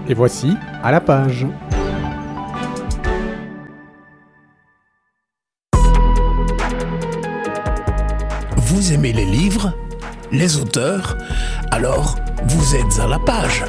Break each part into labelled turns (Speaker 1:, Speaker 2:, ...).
Speaker 1: Et voici À la page.
Speaker 2: Vous aimez les livres, les auteurs? Alors, vous êtes à la page.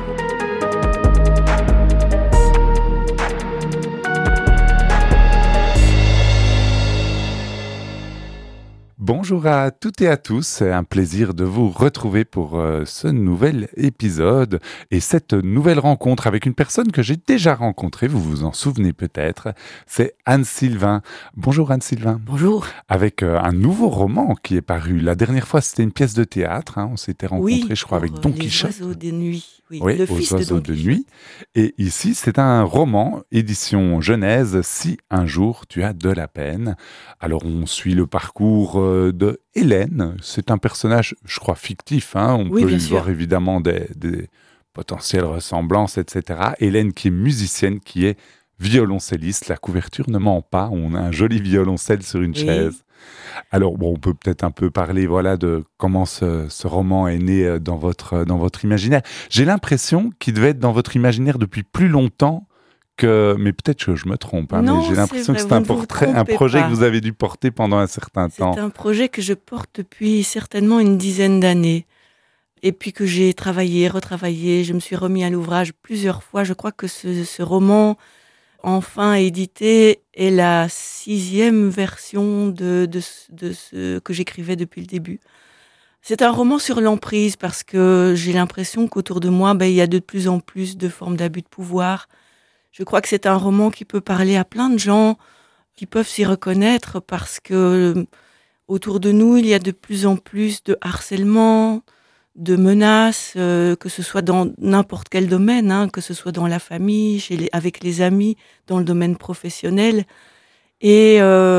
Speaker 3: Bonjour à toutes et à tous, c'est un plaisir de vous retrouver pour ce nouvel épisode et cette nouvelle rencontre avec une personne que j'ai déjà rencontrée, vous vous en souvenez peut-être, c'est Anne Sylvain. Bonjour Anne Sylvain.
Speaker 4: Bonjour.
Speaker 3: Avec un nouveau roman qui est paru. La dernière fois c'était une pièce de théâtre, on s'était rencontrés je crois avec Don Quichotte.
Speaker 4: Les oiseaux de nuit,
Speaker 3: oui,
Speaker 4: le fils de Don Quichotte.
Speaker 3: Nuit. Et ici c'est un roman, édition Genèse, Si un jour tu as de la peine. Alors on suit le parcours de Hélène, c'est un personnage, je crois, fictif, on peut y voir évidemment des potentielles ressemblances, etc. Hélène qui est musicienne, qui est violoncelliste, la couverture ne ment pas, on a un joli violoncelle sur une chaise. Alors on peut peut-être un peu parler de comment ce roman est né dans votre imaginaire. J'ai l'impression qu'il devait être dans votre imaginaire depuis plus longtemps, mais peut-être que je me trompe.
Speaker 4: Non,
Speaker 3: mais j'ai l'impression que c'est un projet que vous avez dû porter pendant un certain temps.
Speaker 4: C'est un projet que je porte depuis certainement une dizaine d'années. Et puis que j'ai travaillé, retravaillé, je me suis remis à l'ouvrage plusieurs fois. Je crois que ce roman, enfin édité, est la 6e version de ce que j'écrivais depuis le début. C'est un roman sur l'emprise parce que j'ai l'impression qu'autour de moi, il y a de plus en plus de formes d'abus de pouvoir. Je crois que c'est un roman qui peut parler à plein de gens qui peuvent s'y reconnaître parce que autour de nous, il y a de plus en plus de harcèlement, de menaces, que ce soit dans n'importe quel domaine, que ce soit dans la famille, avec les amis, dans le domaine professionnel. Et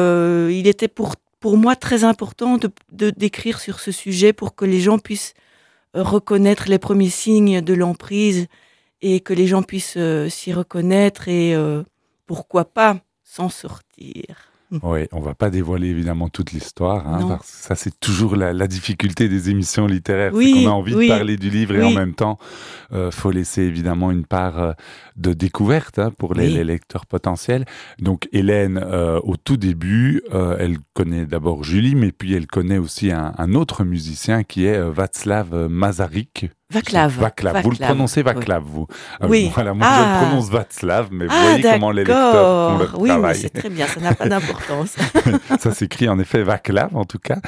Speaker 4: il était pour moi très important d'écrire sur ce sujet pour que les gens puissent reconnaître les premiers signes de l'emprise et que les gens puissent s'y reconnaître et pourquoi pas s'en sortir.
Speaker 3: Oui, on ne va pas dévoiler évidemment toute l'histoire, parce que ça c'est toujours la difficulté des émissions littéraires, c'est qu'on a envie de parler du livre et en même temps, faut laisser évidemment une part de découverte pour les lecteurs potentiels. Donc Hélène, au tout début, elle connaît d'abord Julie, mais puis elle connaît aussi un autre musicien qui est Václav Masaryk.
Speaker 4: Václav.
Speaker 3: Vous le prononcez Václav, vous.
Speaker 4: Oui.
Speaker 3: Voilà, moi je le prononce Václav, mais vous voyez comment les lecteurs font leur travail.
Speaker 4: Oui, mais c'est très bien, ça n'a pas d'importance.
Speaker 3: Ça s'écrit en effet Václav, en tout cas,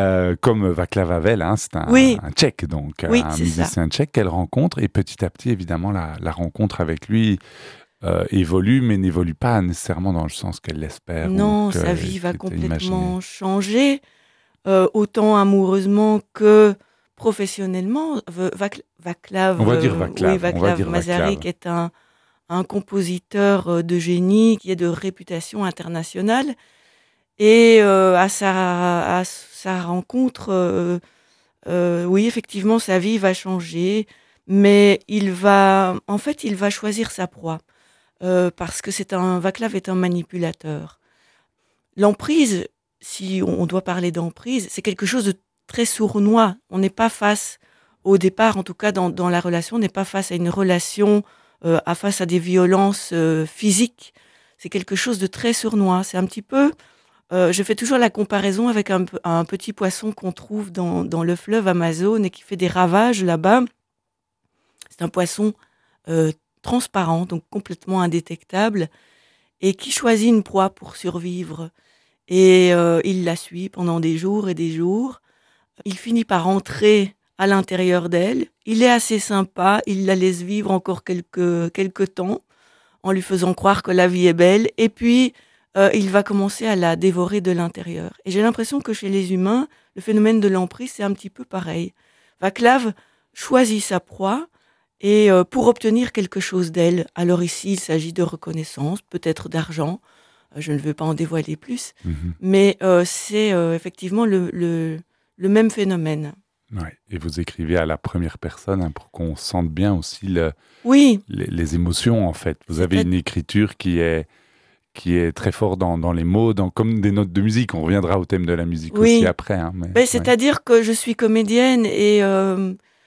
Speaker 3: comme Václav Havel, c'est un Tchèque, donc un musicien tchèque qu'elle rencontre, et petit à petit, évidemment, la rencontre avec lui évolue, mais n'évolue pas nécessairement dans le sens qu'elle l'espère.
Speaker 4: Non, sa vie va complètement changer, autant amoureusement que professionnellement. Václav,
Speaker 3: on va dire Václav.
Speaker 4: Václav Masaryk est un compositeur de génie qui est de réputation internationale. Et à sa rencontre, oui, effectivement, sa vie va changer, mais il va choisir sa proie, parce que Václav est un manipulateur. L'emprise, si on doit parler d'emprise, c'est quelque chose de très sournois. On n'est pas face, au départ, en tout cas dans la relation, on n'est pas face à une relation, face à des violences physiques. C'est quelque chose de très sournois. C'est un petit peu... je fais toujours la comparaison avec un petit poisson qu'on trouve dans le fleuve Amazone et qui fait des ravages là-bas. C'est un poisson transparent, donc complètement indétectable, et qui choisit une proie pour survivre. Et il la suit pendant des jours et des jours. Il finit par entrer à l'intérieur d'elle. Il est assez sympa, il la laisse vivre encore quelques temps, en lui faisant croire que la vie est belle. Et puis... il va commencer à la dévorer de l'intérieur. Et j'ai l'impression que chez les humains, le phénomène de l'emprise, c'est un petit peu pareil. Václav choisit sa proie et pour obtenir quelque chose d'elle. Alors ici, il s'agit de reconnaissance, peut-être d'argent. Je ne veux pas en dévoiler plus. Mais c'est effectivement le même phénomène.
Speaker 3: Ouais. Et vous écrivez à la première personne pour qu'on sente bien aussi les émotions, en fait. Vous avez une écriture qui est très fort dans les mots, comme des notes de musique. On reviendra au thème de la musique aussi après.
Speaker 4: C'est-à-dire que je suis comédienne et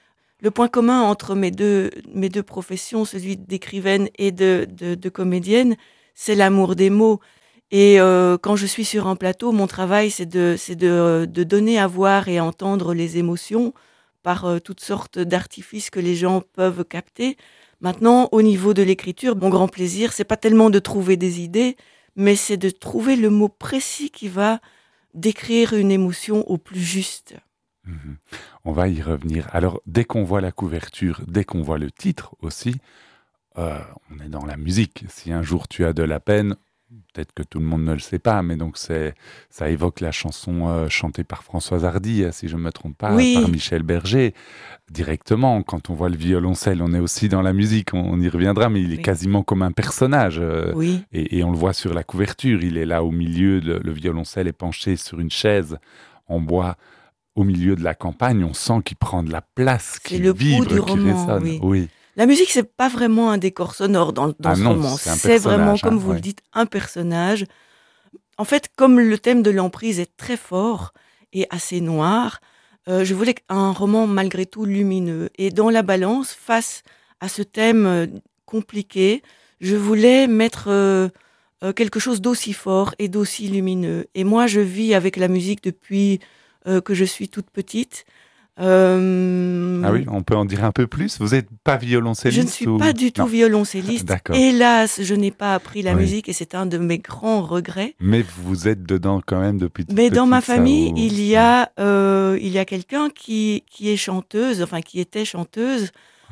Speaker 4: le point commun entre mes deux professions, celui d'écrivaine et de comédienne, c'est l'amour des mots. Et quand je suis sur un plateau, mon travail, c'est de donner à voir et entendre les émotions par toutes sortes d'artifices que les gens peuvent capter. Maintenant, au niveau de l'écriture, mon grand plaisir, c'est pas tellement de trouver des idées, mais c'est de trouver le mot précis qui va décrire une émotion au plus juste.
Speaker 3: Mhm. On va y revenir. Alors, dès qu'on voit la couverture, dès qu'on voit le titre aussi, on est dans la musique. Si un jour tu as de la peine, peut-être que tout le monde ne le sait pas, mais donc ça évoque la chanson chantée par Françoise Hardy, si je ne me trompe pas,
Speaker 4: Oui.
Speaker 3: par Michel Berger. Directement, quand on voit le violoncelle, on est aussi dans la musique, on y reviendra, mais il est quasiment comme un personnage.
Speaker 4: Oui.
Speaker 3: Et on le voit sur la couverture, il est là au milieu, le violoncelle est penché sur une chaise en bois. Au milieu de la campagne, on sent qu'il prend de la place, qu'il vibre, qu'il résonne.
Speaker 4: Oui.
Speaker 3: Oui.
Speaker 4: La musique, c'est pas vraiment un décor sonore dans ce roman. C'est vraiment, comme vous le dites, un personnage. En fait, comme le thème de l'emprise est très fort et assez noir, je voulais un roman malgré tout lumineux. Et dans la balance, face à ce thème compliqué, je voulais mettre quelque chose d'aussi fort et d'aussi lumineux. Et moi, je vis avec la musique depuis que je suis toute petite.
Speaker 3: Ah oui, on peut en dire un peu plus. Vous n'êtes pas violoncelliste?
Speaker 4: Je ne suis pas du tout violoncelliste. Hélas, je n'ai pas appris la musique et c'est un de mes grands regrets.
Speaker 3: Mais vous êtes dedans quand même depuis toute
Speaker 4: Mais
Speaker 3: petite.
Speaker 4: dans ma famille, il y a quelqu'un qui est chanteuse, enfin qui était chanteuse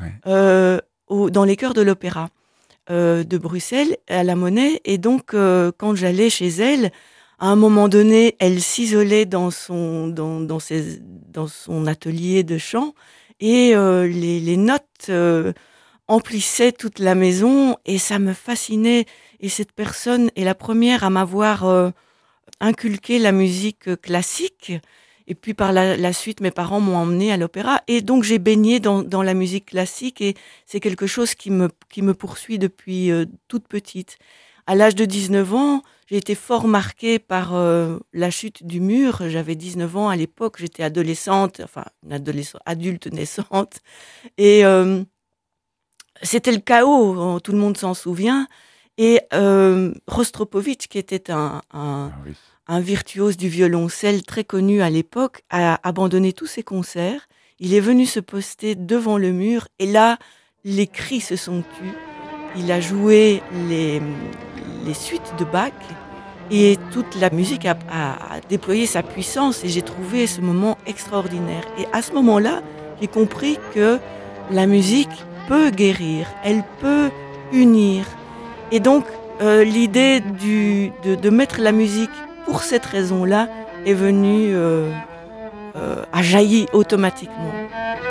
Speaker 4: dans les chœurs de l'opéra de Bruxelles à la Monnaie. Et donc, quand j'allais chez elle, à un moment donné, elle s'isolait dans son atelier de chant et les notes emplissaient toute la maison et ça me fascinait. Et cette personne est la première à m'avoir inculqué la musique classique. Et puis par la suite, mes parents m'ont emmenée à l'opéra. Et donc j'ai baigné dans la musique classique et c'est quelque chose qui me poursuit depuis toute petite. À l'âge de 19 ans, j'ai été fort marquée par la chute du mur. J'avais 19 ans à l'époque, j'étais adolescente, enfin adulte naissante. Et c'était le chaos, tout le monde s'en souvient. Et Rostropovitch, qui était un virtuose du violoncelle très connu à l'époque, a abandonné tous ses concerts. Il est venu se poster devant le mur et là, les cris se sont tus. Il a joué les suites de Bach et toute la musique a déployé sa puissance et j'ai trouvé ce moment extraordinaire. Et à ce moment-là, j'ai compris que la musique peut guérir, elle peut unir. Et donc, l'idée de mettre la musique pour cette raison-là est venue, a jailli automatiquement.